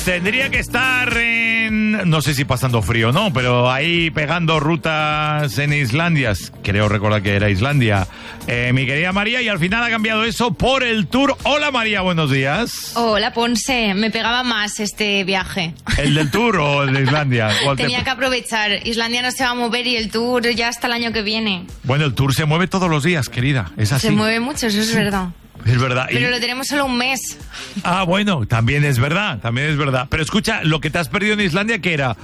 Pues tendría que estar no sé si pasando frío o no, pero ahí pegando rutas en Islandia. Creo recordar que era Islandia. Mi querida María, y al final ha cambiado eso por el tour. Hola María, buenos días. Hola Ponce, me pegaba más este viaje. ¿El del tour o el de Islandia? Tenía que aprovechar. Islandia no se va a mover y el tour ya hasta el año que viene. Bueno, el tour se mueve todos los días, querida. Es así. Se mueve mucho, eso es verdad. Es verdad. Pero lo tenemos solo un mes. Ah, bueno, también es verdad. Pero escucha, lo que te has perdido en Islandia, ¿qué era?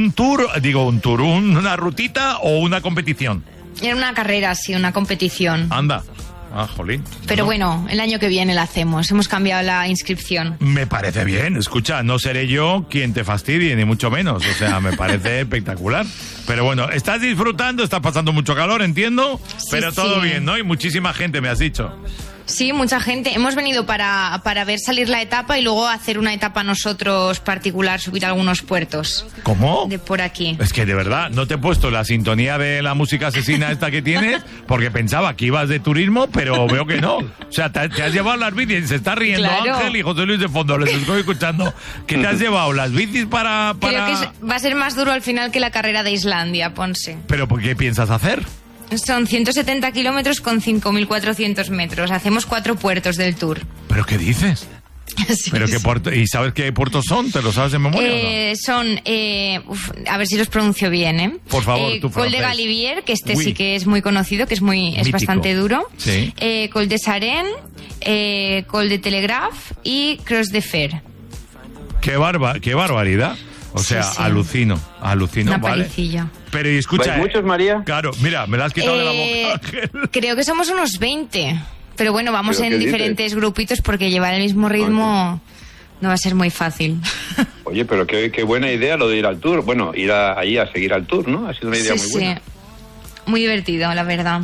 ¿Una rutita o una competición? Era una carrera, sí, una competición. Anda. Ah, jolín. Pero bueno, el año que viene la hacemos. Hemos cambiado la inscripción. Me parece bien. Escucha, no seré yo quien te fastidie, ni mucho menos. O sea, me parece espectacular. Pero bueno, estás disfrutando, está pasando mucho calor, entiendo. Sí, pero todo bien, ¿no? Y muchísima gente, me has dicho. Sí, mucha gente. Hemos venido para ver salir la etapa y luego hacer una etapa nosotros particular, subir a algunos puertos. ¿Cómo? De por aquí. Es que de verdad, no te he puesto la sintonía de la música asesina esta que tienes, porque pensaba que ibas de turismo, pero veo que no. O sea, te has llevado las bicis, se está riendo claro. Ángel y José Luis de fondo, les estoy escuchando. ¿Qué te has llevado? ¿Las bicis para...? Creo que va a ser más duro al final que la carrera de Islandia, Ponce. ¿Pero por qué piensas hacer? Son 170 kilómetros con 5.400 metros. Hacemos 4 puertos del tour. ¿Pero qué dices? Sí, ¿Pero qué puerto? ¿Y sabes qué puertos son? ¿Te lo sabes de memoria o no? Son, a ver si los pronuncio bien, ¿eh? Por favor, tu Col de Galivier, que sí que es muy conocido, que es bastante duro. Sí. Col de Saren, Col de Telegraph y Cross de Fer. ¡Qué barbaridad! O sea, sí. alucino, Una ¿vale? palicilla. Pero y escucha... ¿Hay muchos, María? Claro, mira, me la has quitado de la boca. Creo que somos unos 20. Pero bueno, vamos en diferentes grupitos porque llevar el mismo ritmo no va a ser muy fácil. Oye, pero qué buena idea lo de ir al tour. Bueno, ir ahí a seguir al tour, ¿no? Ha sido una idea muy buena. Sí, muy divertido, la verdad.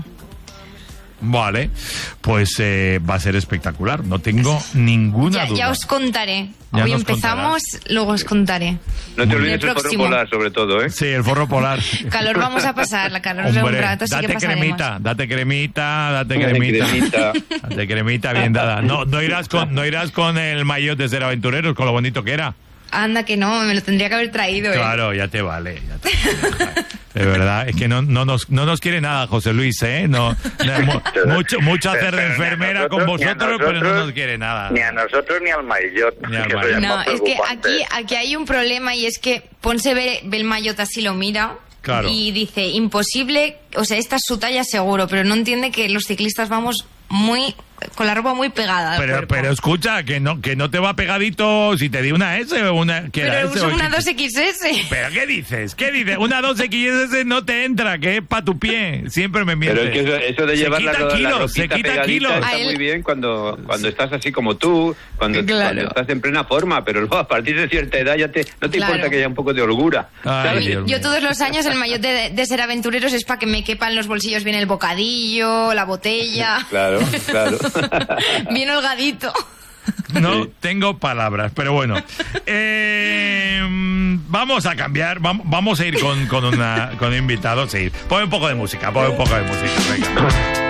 Vale, pues va a ser espectacular, no tengo ninguna duda. Ya os contaré. Hoy empezamos, luego os contaré. No te olvides el forro polar, sobre todo, ¿eh? Sí, el forro polar. Calor vamos a pasar, la calor de un rato, sí que pasaremos. Date cremita. Date cremita bien dada. No irás con el maillot de Ser Aventureros, con lo bonito que era. Anda que no, me lo tendría que haber traído. Claro, ya te vale. De verdad, es que no nos quiere nada José Luis, ¿eh? Mucho hacer de enfermera con vosotros, pero no nos quiere nada. Ni a nosotros ni al maillot. No, es que aquí hay un problema y es que Ponce ve el maillot así, lo mira. Claro. Y dice, imposible, o sea, esta es su talla seguro, pero no entiende que los ciclistas vamos con la ropa muy pegada. Pero escucha, que no te va pegadito si te di una S o una... Pero uso una 2XS. ¿Pero qué dices? Una 2XS no te entra, que es para tu pie. Siempre me mientes. Pero es que eso de llevar la ropita pegadita está muy bien cuando estás así como tú, cuando estás en plena forma, pero luego a partir de cierta edad ya no te importa que haya un poco de holgura. Ay, yo todos los años el maillot de Ser Aventureros es para que me quepa en los bolsillos bien el bocadillo, la botella. Claro. Bien holgadito. No tengo palabras, pero bueno. Vamos a cambiar, vamos a ir con un invitado. Sí, pon un poco de música, venga.